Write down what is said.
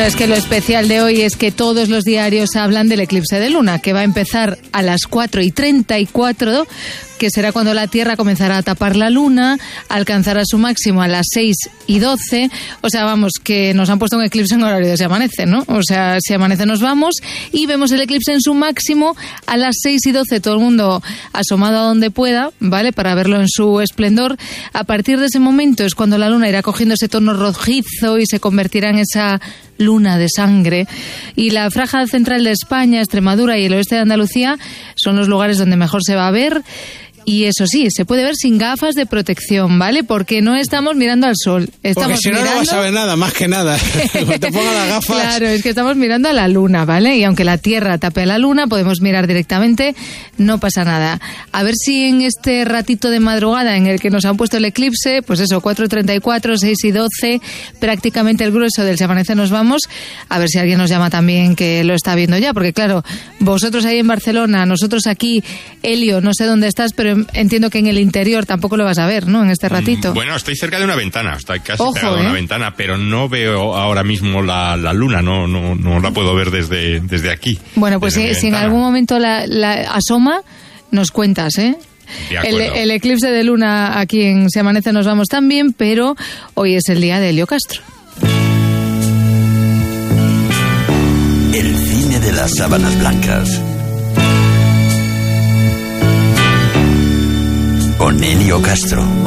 Bueno, es que lo especial de hoy es que todos los diarios hablan del eclipse de luna, que va a empezar a las 4:34, que será cuando la Tierra comenzará a tapar la luna, alcanzará su máximo a las 6:12. O sea, vamos, que nos han puesto un eclipse en horario de si amanece, ¿no? O sea, si amanece nos vamos y vemos el eclipse en su máximo a las 6:12. Todo el mundo asomado a donde pueda, ¿vale? Para verlo en su esplendor. A partir de ese momento es cuando la luna irá cogiendo ese tono rojizo y se convertirá en esa luna de sangre. Y la franja central de España, Extremadura y el oeste de Andalucía son los lugares donde mejor se va a ver. Y eso sí, se puede ver sin gafas de protección, ¿vale? Porque no estamos mirando al sol. Porque si no, no vas a ver nada, más que nada. Cuando te pongas las gafas... Claro, es que estamos mirando a la luna, ¿vale? Y aunque la Tierra tape a la luna, podemos mirar directamente, no pasa nada. A ver si en este ratito de madrugada en el que nos han puesto el eclipse, pues eso, 4:34, 6:12, prácticamente el grueso del Si amanece nos vamos, a ver si alguien nos llama también que lo está viendo ya, porque claro, vosotros ahí en Barcelona, nosotros aquí, Elio, no sé dónde estás, pero entiendo que en el interior tampoco lo vas a ver, ¿no? En este ratito. Bueno, estoy cerca de una ventana, estoy casi pegado a una ventana, pero no veo ahora mismo la luna, no la puedo ver desde aquí. Bueno, pues si en algún momento la asoma, nos cuentas, ¿eh? El eclipse de luna aquí en Si amanece nos vamos también, pero hoy es el día de Elio Castro. El cine de las sábanas blancas. Con Elio Castro.